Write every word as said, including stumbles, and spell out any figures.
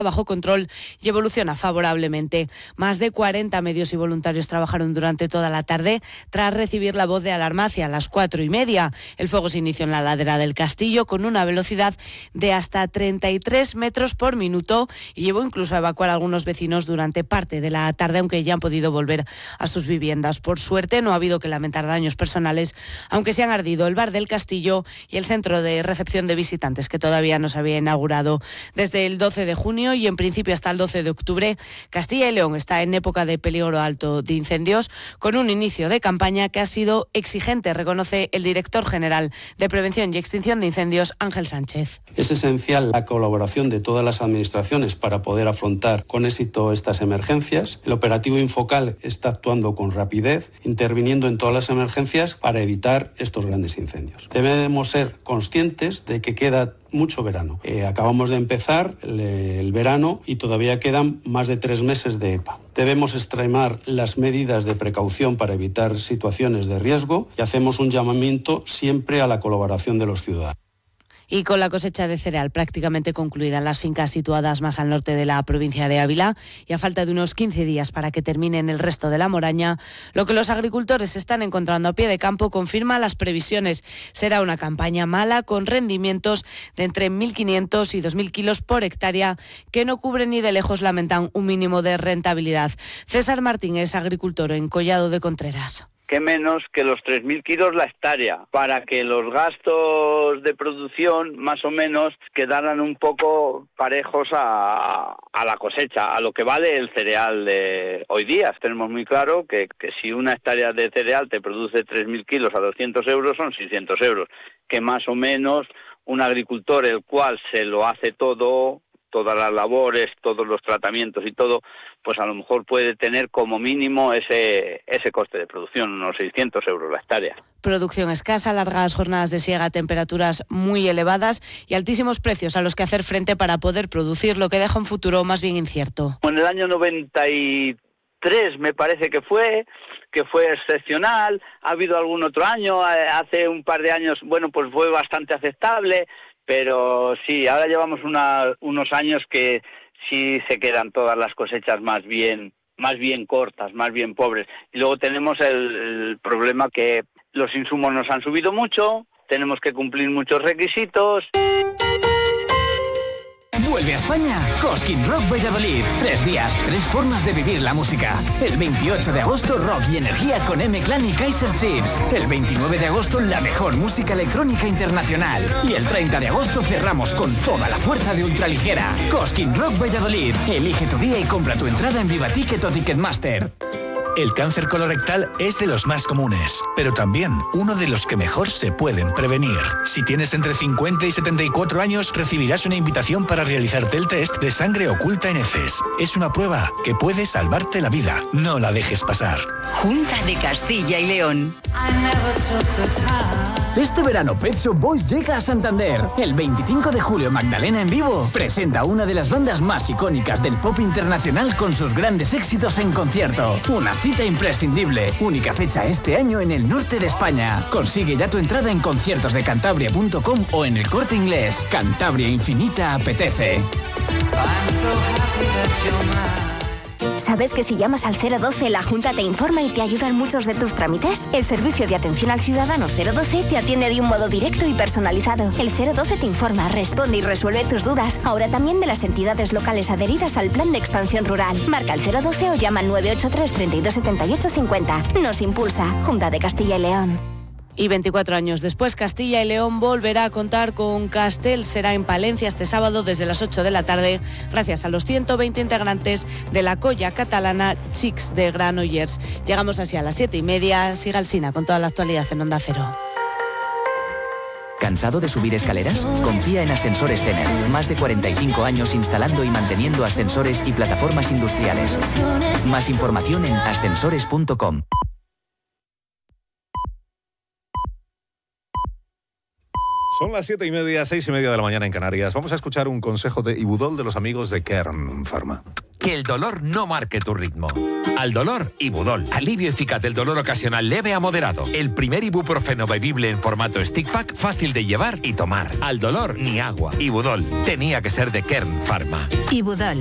bajo control y evoluciona favorablemente. Más de cuarenta medios y voluntarios trabajaron durante toda la tarde tras recibir la voz de alarma hacia las cuatro y media. El fuego se inició en la ladera del castillo con una velocidad de hasta treinta y tres metros por minuto y llevó incluso a evacuar a algunos vecinos durante parte de la tarde, aunque ya han podido volver a sus viviendas. Por suerte no ha habido que lamentar daños personales, aunque se han ardido el bar del castillo y el centro de recepción de visitantes, que todavía no se había inaugurado. Desde el doce de junio y en principio hasta el doce de octubre, Castilla y León está en época de peligro alto de incendios, con un inicio de campaña que ha sido exigente, reconoce el director general de Prevención y Extinción de Incendios, Ángel Sánchez. Es esencial la colaboración de todas las administraciones para poder afrontar con éxito estas emergencias. El operativo Infocal está actuando con rapidez, interviniendo en todas las emergencias para evitar estos grandes incendios. Debemos ser conscientes de que queda mucho verano. Eh, acabamos de empezar el, el verano y todavía quedan más de tres meses de E P A. Debemos extremar las medidas de precaución para evitar situaciones de riesgo y hacemos un llamamiento siempre a la colaboración de los ciudadanos. Y con la cosecha de cereal prácticamente concluida en las fincas situadas más al norte de la provincia de Ávila y a falta de unos quince días para que terminen el resto de la moraña, lo que los agricultores están encontrando a pie de campo confirma las previsiones. Será una campaña mala con rendimientos de entre mil quinientos y dos mil kilos por hectárea que no cubren ni de lejos, lamentan, un mínimo de rentabilidad. César Martín es agricultor en Collado de Contreras. ¿Qué menos que los tres mil kilos la hectárea, para que los gastos de producción más o menos quedaran un poco parejos a, a la cosecha, a lo que vale el cereal de hoy día? Tenemos muy claro que, que si una hectárea de cereal te produce tres mil kilos a doscientos euros, son seiscientos euros, que más o menos un agricultor el cual se lo hace todo, todas las labores, todos los tratamientos y todo, pues a lo mejor puede tener como mínimo ese ese coste de producción, unos seiscientos euros la hectárea. Producción escasa, largas jornadas de siega, temperaturas muy elevadas y altísimos precios a los que hacer frente para poder producir, lo que deja un futuro más bien incierto. En el año noventa y tres me parece que fue, que fue excepcional, ha habido algún otro año, hace un par de años, bueno, pues fue bastante aceptable, pero sí, ahora llevamos una, unos años que sí se quedan todas las cosechas más bien, más bien cortas, más bien pobres. Y luego tenemos el, el problema que los insumos nos han subido mucho, tenemos que cumplir muchos requisitos. Vuelve a España Cosquín Rock Valladolid. Tres días, tres formas de vivir la música. El veintiocho de agosto, rock y energía con M-Clan y Kaiser Chiefs. El veintinueve de agosto, la mejor música electrónica internacional. Y el treinta de agosto cerramos con toda la fuerza de ultraligera. Cosquín Rock Valladolid. Elige tu día y compra tu entrada en Viva Ticket o Ticketmaster. El cáncer colorectal es de los más comunes, pero también uno de los que mejor se pueden prevenir. Si tienes entre cincuenta y setenta y cuatro años, recibirás una invitación para realizarte el test de sangre oculta en heces. Es una prueba que puede salvarte la vida. No la dejes pasar. Junta de Castilla y León. Este verano Pet Shop Boys llega a Santander. El veinticinco de julio Magdalena en vivo presenta una de las bandas más icónicas del pop internacional con sus grandes éxitos en concierto. Una cita imprescindible. Única fecha este año en el norte de España. Consigue ya tu entrada en conciertos de cantabria punto com o en El Corte Inglés. Cantabria Infinita apetece. ¿Sabes que si llamas al cero doce la Junta te informa y te ayuda en muchos de tus trámites? El servicio de atención al ciudadano cero doce te atiende de un modo directo y personalizado. El cero doce te informa, responde y resuelve tus dudas. Ahora también de las entidades locales adheridas al Plan de Expansión Rural. Marca el cero doce o llama al nueve ocho tres, treinta y dos, setenta y ocho, cincuenta. Nos impulsa Junta de Castilla y León. Y veinticuatro años después, Castilla y León volverá a contar con Castel. Será en Palencia este sábado desde las ocho de la tarde, gracias a los ciento veinte integrantes de la colla catalana Xics de Granollers. Llegamos así a las siete y media. Siga Alsina con toda la actualidad en Onda Cero. ¿Cansado de subir escaleras? Confía en Ascensores Cener. Más de cuarenta y cinco años instalando y manteniendo ascensores y plataformas industriales. Más información en ascensores punto com. Son las siete y media, seis y media de la mañana en Canarias. Vamos a escuchar un consejo de Ibudol de los amigos de Kern Pharma. Que el dolor no marque tu ritmo. Al dolor, Ibudol. Alivio eficaz del dolor ocasional leve a moderado. El primer ibuprofeno bebible en formato stick pack, fácil de llevar y tomar. Al dolor, ni agua. Ibudol. Tenía que ser de Kern Pharma. Ibudol.